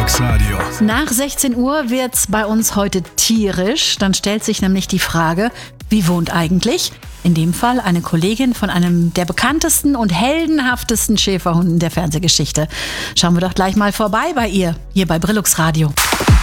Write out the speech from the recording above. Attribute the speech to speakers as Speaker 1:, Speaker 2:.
Speaker 1: Brillux Radio.
Speaker 2: Nach 16 Uhr wird's bei uns heute tierisch. Dann stellt sich nämlich die Frage, wie wohnt eigentlich, in dem Fall, eine Kollegin von einem der bekanntesten und heldenhaftesten Schäferhunden der Fernsehgeschichte. Schauen wir doch gleich mal vorbei bei ihr, hier bei Brillux Radio.